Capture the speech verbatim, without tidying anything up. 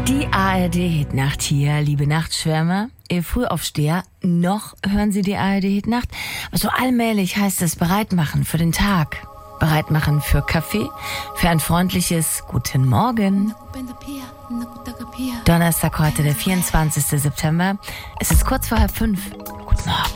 Die A R D-Hitnacht hier, liebe Nachtschwärmer. Ihr Frühaufsteher, noch hören Sie die A R D-Hitnacht. Aber so allmählich heißt es bereitmachen für den Tag. Bereitmachen für Kaffee, für ein freundliches Guten Morgen. Donnerstag heute, der vierundzwanzigster September. Es ist kurz vor halb fünf. Guten Morgen.